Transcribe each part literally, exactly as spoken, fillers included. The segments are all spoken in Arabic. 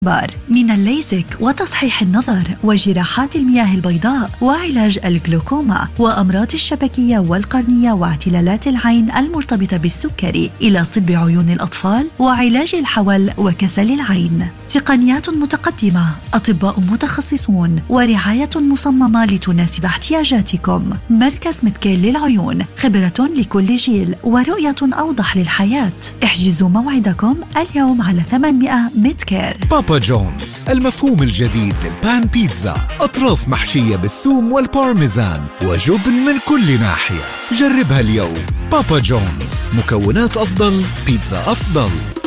بار من الليزك وتصحيح النظر وجراحات المياه البيضاء وعلاج الجلوكوما وأمراض الشبكية والقرنية واعتلالات العين المرتبطة بالسكري إلى طب عيون الأطفال وعلاج الحول وكسل العين. تقنيات متقدمة، أطباء متخصصون ورعاية مصممة لتناسب احتياجاتكم. مركز متكيل للعيون، خبرة لكل جيل ورؤية أوضح للحياة. احجزوا موعدكم اليوم على ثمانمائة متكير. بابا جونز، المفهوم الجديد للبان بيتزا، أطراف محشية بالثوم والبارميزان وجبن من كل ناحية. جربها اليوم. بابا جونز، مكونات أفضل، بيتزا أفضل.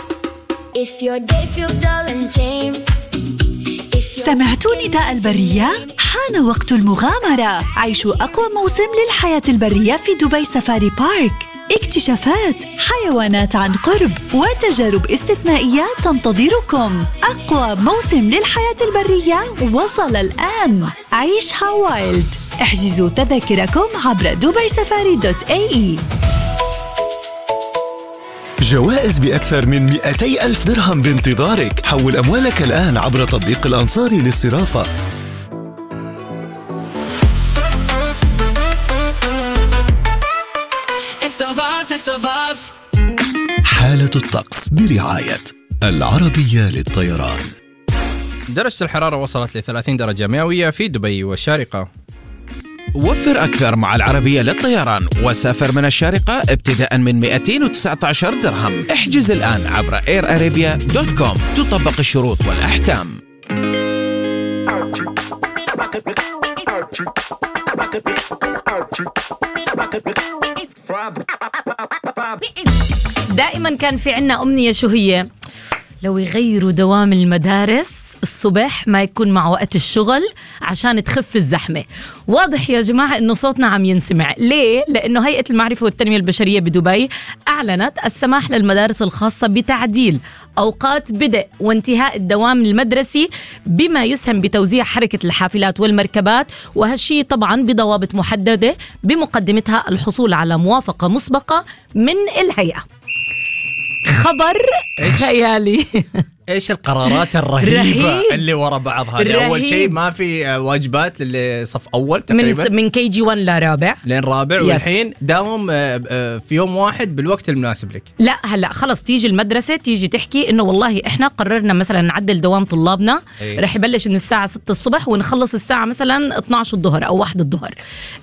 سمعتوا نداء البرية؟ حان وقت المغامرة. عيشوا أقوى موسم للحياة البرية في دبي سفاري بارك. اكتشافات، حيوانات عن قرب وتجارب استثنائية تنتظركم. أقوى موسم للحياة البرية وصل الآن. عيشها وايلد. احجزوا تذاكركم عبر دبي سفاري دوت اي اي. جوائز بأكثر من مئتي ألف درهم بانتظارك. حول أموالك الآن عبر تطبيق الأنصاري للصرافة. حالة الطقس برعاية العربية للطيران. درجة الحرارة وصلت ل ثلاثين درجة مئوية في دبي والشارقة. وفر أكثر مع العربية للطيران وسافر من الشارقة ابتداء من مئتين وتسعة عشر درهم. احجز الآن عبر اير ارابيا دوت كوم. تطبق الشروط والأحكام. دائما كان في عنا أمنية، شو هي؟ لو يغيروا دوام المدارس الصبح ما يكون مع وقت الشغل عشان تخف الزحمة. واضح يا جماعة إنه صوتنا عم ينسمع. ليه؟ لأنه هيئة المعرفة والتنمية البشرية بدبي أعلنت السماح للمدارس الخاصة بتعديل أوقات بدء وانتهاء الدوام المدرسي بما يسهم بتوزيع حركة الحافلات والمركبات، وهالشي طبعا بضوابط محددة بمقدمتها الحصول على موافقة مسبقة من الهيئة. خبر خيالي. ايش القرارات الرهيبة رهيب. اللي ورا بعض هذه؟ اول شيء ما في واجبات اللي صف اول تقريبا من من كي جي واحد لرابع لين رابع، يس. والحين داوم في يوم واحد بالوقت المناسب لك. لا هلا خلص تيجي المدرسة تيجي تحكي انه والله احنا قررنا مثلا نعدل دوام طلابنا، أيه. رح يبلش من الساعة ستة الصبح ونخلص الساعة مثلا اثني عشر الظهر او واحد الظهر.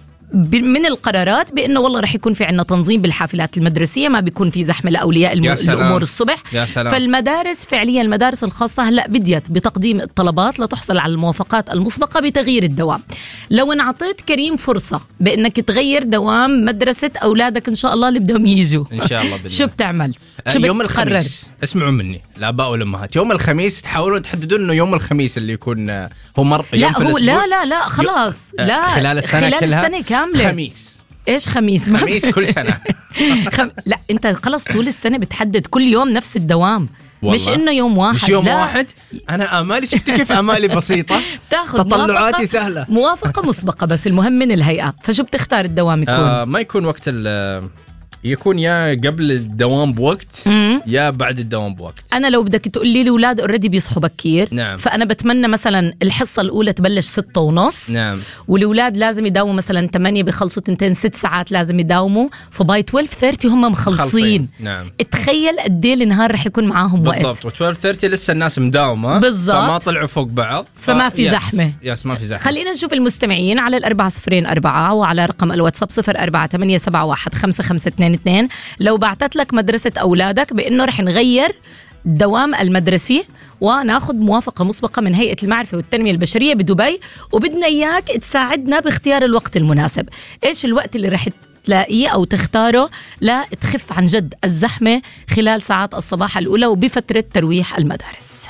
من القرارات بأنه والله رح يكون في عنا تنظيم بالحافلات المدرسية، ما بيكون في زحمة لأولياء الأمور الصبح. فالمدارس فعليا المدارس الخاصة هلأ بديت بتقديم الطلبات لتحصل على الموافقات المسبقة بتغيير الدوام. لو انعطيت كريم فرصة بأنك تغير دوام مدرسة أولادك إن شاء الله اللي بدهم يجوا إن شاء الله شو بتعمل؟ شو يوم الخميس، اسمعوا مني الآباء والأمهات، يوم الخميس تحاولون تحددون إنه يوم الخميس اللي يكون هو مر يوم لا في هو الأسبوع. لا لا لا خلاص يو... لا خلال السنة خلال كلها السنة كاملة. خميس. إيش خميس؟ خميس كل سنة. خم... لا أنت خلص طول السنة بتحدد كل يوم نفس الدوام، مش إنه يوم واحد. مش يوم لا. واحد. أنا آمالي شفت كيف آمالي بسيطة. تاخذ تطلعاتي سهلة. موافقة مسبقة بس المهم من الهيئة. فشو بتختار الدوام يكون؟ آه ما يكون وقت ال يكون يا قبل الدوام بوقت مم. يا بعد الدوام بوقت. أنا لو بدك تقولي لي الأولاد أوريدي بيصحوا بكير، نعم. فأنا بتمنى مثلا الحصة الأولى تبلش ستة ونص، نعم. والأولاد لازم يداوموا مثلا ثمانية، بيخلصوا تنتين ست ساعات لازم يداوموا، فباي اثنا عشر ثلاثين هم مخلصين. نعم. تخيل قد ايه النهار رح يكون معاهم وقت. بالضبط. و اثنا عشر ثلاثين لسه الناس مداومة بالضبط، فما طلعوا فوق بعض، فما في يس. زحمة. يس ما في زحمة. خلينا نشوف المستمعين على الأربعة صفرين أربعة وعلى رقم الواتساب صفر أربعة ثمانية سبعة واحد خمسة خمسة اثنين اثنين. لو بعتت لك مدرسة أولادك بأنه رح نغير الدوام المدرسي وناخذ موافقة مسبقة من هيئة المعرفة والتنمية البشرية بدبي، وبدنا إياك تساعدنا باختيار الوقت المناسب. إيش الوقت اللي رح تلاقيه أو تختاره لا تخف عن جد الزحمة خلال ساعات الصباح الأولى وبفترة ترويح المدارس؟